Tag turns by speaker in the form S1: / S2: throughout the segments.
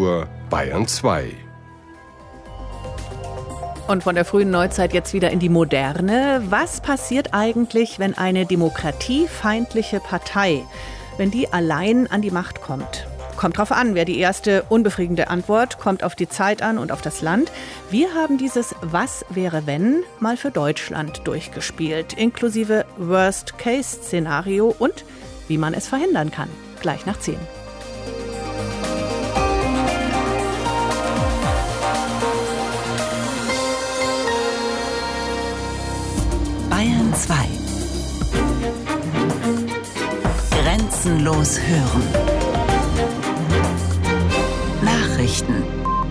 S1: Kultur Bayern 2.
S2: Und von der frühen Neuzeit jetzt wieder in die Moderne. Was passiert eigentlich, wenn eine demokratiefeindliche Partei, wenn die allein an die Macht kommt? Kommt drauf an, wer die erste unbefriedigende Antwort, kommt auf die Zeit an und auf das Land. Wir haben dieses Was wäre wenn mal für Deutschland durchgespielt, inklusive Worst-Case-Szenario und wie man es verhindern kann. Gleich nach 10.
S3: Bayern 2. Grenzenlos hören. Nachrichten.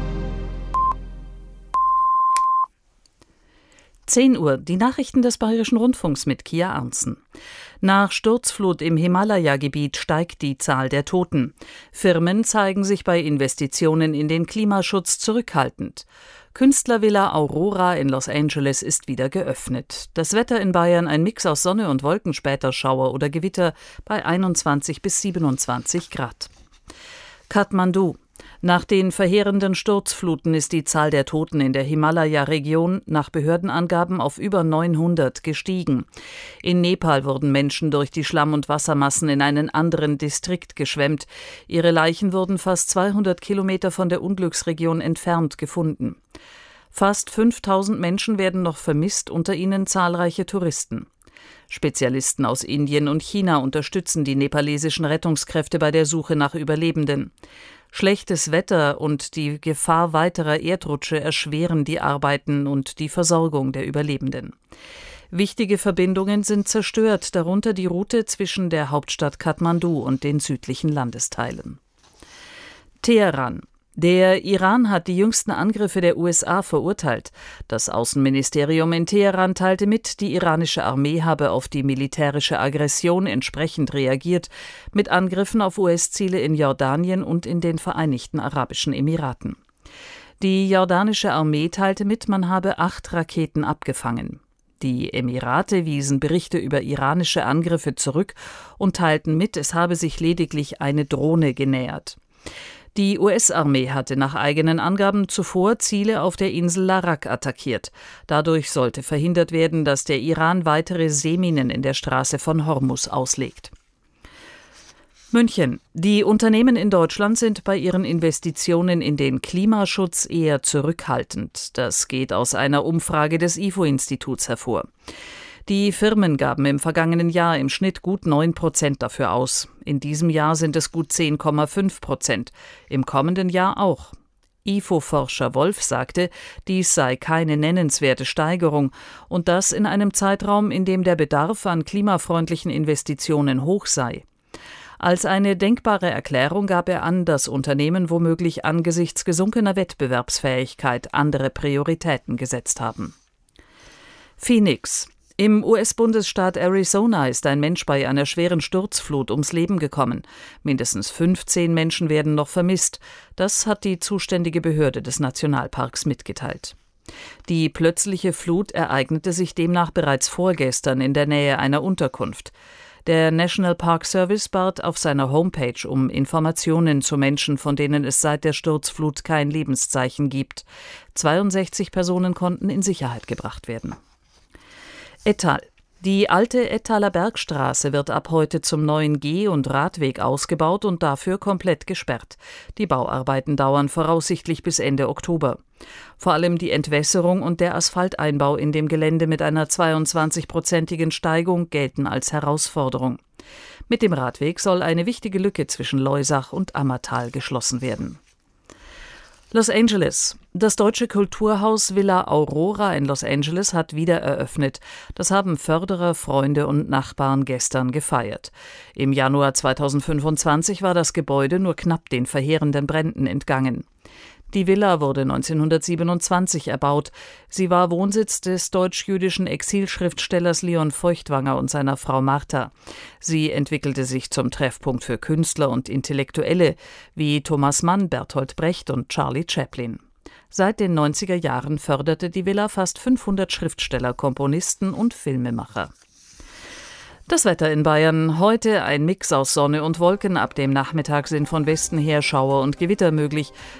S4: 10 Uhr, die Nachrichten des Bayerischen Rundfunks mit Kia Arntzen. Nach Sturzflut im Himalaya-Gebiet steigt die Zahl der Toten. Firmen zeigen sich bei Investitionen in den Klimaschutz zurückhaltend. Künstlervilla Aurora in Los Angeles ist wieder geöffnet. Das Wetter in Bayern ein Mix aus Sonne und Wolken, später Schauer oder Gewitter bei 21 bis 27 Grad. Kathmandu. Nach den verheerenden Sturzfluten ist die Zahl der Toten in der Himalaya-Region nach Behördenangaben auf über 900 gestiegen. In Nepal wurden Menschen durch die Schlamm- und Wassermassen in einen anderen Distrikt geschwemmt. Ihre Leichen wurden fast 200 Kilometer von der Unglücksregion entfernt gefunden. Fast 5000 Menschen werden noch vermisst, unter ihnen zahlreiche Touristen. Spezialisten aus Indien und China unterstützen die nepalesischen Rettungskräfte bei der Suche nach Überlebenden. Schlechtes Wetter und die Gefahr weiterer Erdrutsche erschweren die Arbeiten und die Versorgung der Überlebenden. Wichtige Verbindungen sind zerstört, darunter die Route zwischen der Hauptstadt Kathmandu und den südlichen Landesteilen. Teheran. Der Iran hat die jüngsten Angriffe der USA verurteilt. Das Außenministerium in Teheran teilte mit, die iranische Armee habe auf die militärische Aggression entsprechend reagiert, mit Angriffen auf US-Ziele in Jordanien und in den Vereinigten Arabischen Emiraten. Die jordanische Armee teilte mit, man habe 8 Raketen abgefangen. Die Emirate wiesen Berichte über iranische Angriffe zurück und teilten mit, es habe sich lediglich eine Drohne genähert. Die US-Armee hatte nach eigenen Angaben zuvor Ziele auf der Insel Larak attackiert. Dadurch sollte verhindert werden, dass der Iran weitere Seeminen in der Straße von Hormuz auslegt. München. Die Unternehmen in Deutschland sind bei ihren Investitionen in den Klimaschutz eher zurückhaltend. Das geht aus einer Umfrage des IFO-Instituts hervor. Die Firmen gaben im vergangenen Jahr im Schnitt gut 9% dafür aus. In diesem Jahr sind es gut 10,5%. Im kommenden Jahr auch. IFO-Forscher Wolf sagte, dies sei keine nennenswerte Steigerung und das in einem Zeitraum, in dem der Bedarf an klimafreundlichen Investitionen hoch sei. Als eine denkbare Erklärung gab er an, dass Unternehmen womöglich angesichts gesunkener Wettbewerbsfähigkeit andere Prioritäten gesetzt haben. Phoenix. Im US-Bundesstaat Arizona ist ein Mensch bei einer schweren Sturzflut ums Leben gekommen. Mindestens 15 Menschen werden noch vermisst. Das hat die zuständige Behörde des Nationalparks mitgeteilt. Die plötzliche Flut ereignete sich demnach bereits vorgestern in der Nähe einer Unterkunft. Der National Park Service bat auf seiner Homepage um Informationen zu Menschen, von denen es seit der Sturzflut kein Lebenszeichen gibt. 62 Personen konnten in Sicherheit gebracht werden. Ettal. Die alte Ettaler Bergstraße wird ab heute zum neuen Geh- und Radweg ausgebaut und dafür komplett gesperrt. Die Bauarbeiten dauern voraussichtlich bis Ende Oktober. Vor allem die Entwässerung und der Asphalteinbau in dem Gelände mit einer 22-prozentigen Steigung gelten als Herausforderung. Mit dem Radweg soll eine wichtige Lücke zwischen Loisach und Ammertal geschlossen werden. Los Angeles. Das deutsche Kulturhaus Villa Aurora in Los Angeles hat wieder eröffnet. Das haben Förderer, Freunde und Nachbarn gestern gefeiert. Im Januar 2025 war das Gebäude nur knapp den verheerenden Bränden entgangen. Die Villa wurde 1927 erbaut. Sie war Wohnsitz des deutsch-jüdischen Exilschriftstellers Leon Feuchtwanger und seiner Frau Martha. Sie entwickelte sich zum Treffpunkt für Künstler und Intellektuelle wie Thomas Mann, Bertolt Brecht und Charlie Chaplin. Seit den 90er Jahren förderte die Villa fast 500 Schriftsteller, Komponisten und Filmemacher. Das Wetter in Bayern. Heute ein Mix aus Sonne und Wolken. Ab dem Nachmittag sind von Westen her Schauer und Gewitter möglich.